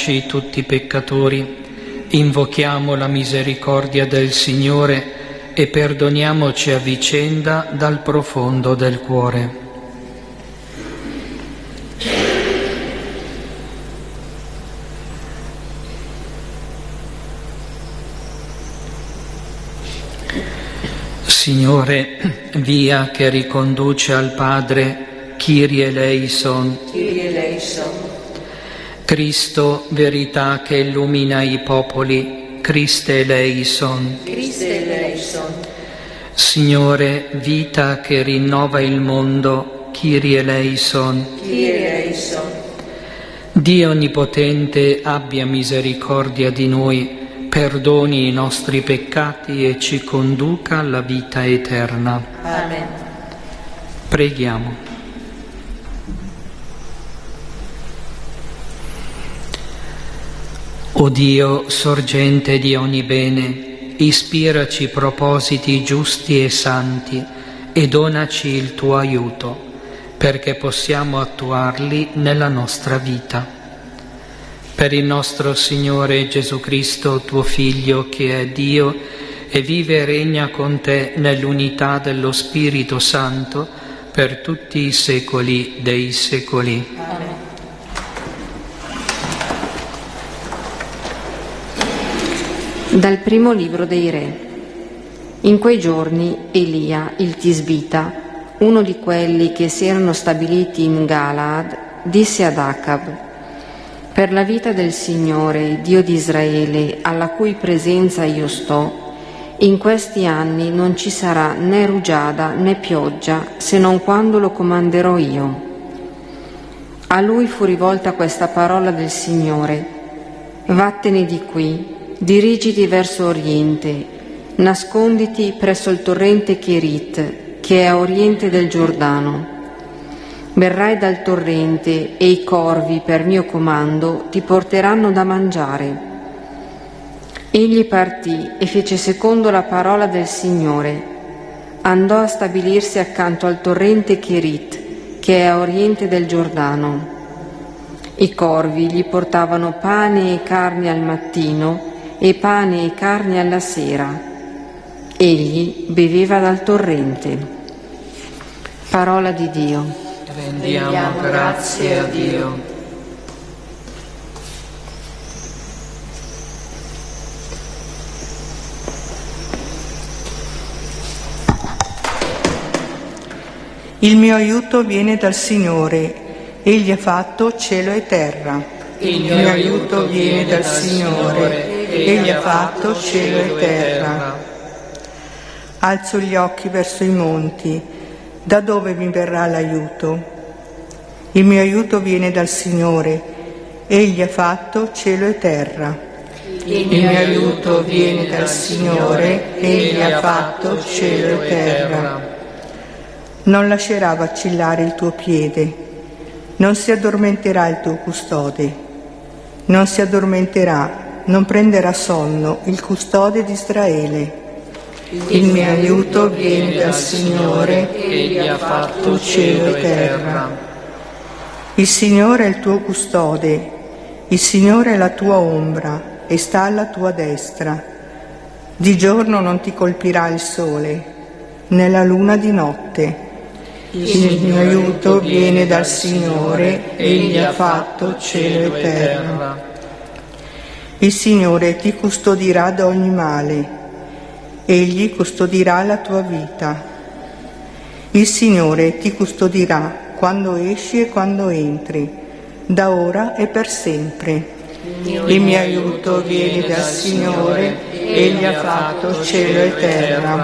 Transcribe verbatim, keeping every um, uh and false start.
Perdoniamoci tutti i peccatori, invochiamo la misericordia del Signore e perdoniamoci a vicenda dal profondo del cuore. Signore, via che riconduce al Padre, Kyrie eleison. Kyrie eleison. Cristo, verità che illumina i popoli, Christe eleison. Christe eleison. Signore, vita che rinnova il mondo, Kyrie eleison. Kyrie eleison. Dio Onnipotente abbia misericordia di noi, perdoni i nostri peccati e ci conduca alla vita eterna. Amen. Preghiamo. O Dio, sorgente di ogni bene, ispiraci propositi giusti e santi e donaci il tuo aiuto, perché possiamo attuarli nella nostra vita. Per il nostro Signore Gesù Cristo, tuo Figlio, che è Dio e vive e regna con te nell'unità dello Spirito Santo per tutti i secoli dei secoli. Amen. Dal primo libro dei Re. In quei giorni Elia, il Tisbita, uno di quelli che si erano stabiliti in Galaad, disse ad Acab: per la vita del Signore, Dio di Israele, alla cui presenza io sto, in questi anni non ci sarà né rugiada né pioggia, se non quando lo comanderò io. A lui fu rivolta questa parola del Signore: vattene di qui, dirigiti verso oriente, nasconditi presso il torrente Cherit, che è a oriente del Giordano. Berrai dal torrente e i corvi per mio comando ti porteranno da mangiare. Egli partì e fece secondo la parola del Signore. Andò a stabilirsi accanto al torrente Cherit, che è a oriente del Giordano. I corvi gli portavano pane e carne al mattino e pane e carne alla sera. Egli beveva dal torrente. Parola di Dio. Rendiamo grazie a Dio. Il mio aiuto viene dal Signore, Egli ha fatto cielo e terra. Il mio aiuto viene dal Signore, Egli ha fatto cielo e terra. Alzo gli occhi verso i monti. Da dove mi verrà l'aiuto? Il mio aiuto viene dal Signore, Egli ha fatto cielo e terra. Il mio aiuto viene dal Signore, Egli ha fatto cielo e terra. Non lascerà vacillare il tuo piede, non si addormenterà il tuo custode, non si addormenterà, non prenderà sonno il custode di Israele. Il mio aiuto viene dal Signore, Egli ha fatto cielo e terra. Il Signore è il tuo custode, il Signore è la tua ombra e sta alla tua destra. Di giorno non ti colpirà il sole, né la luna di notte. Il mio aiuto viene dal Signore, Egli ha fatto cielo e terra. Il Signore ti custodirà da ogni male. Egli custodirà la tua vita. Il Signore ti custodirà quando esci e quando entri, da ora e per sempre. Il mio aiuto viene dal Signore, Egli ha fatto cielo e terra.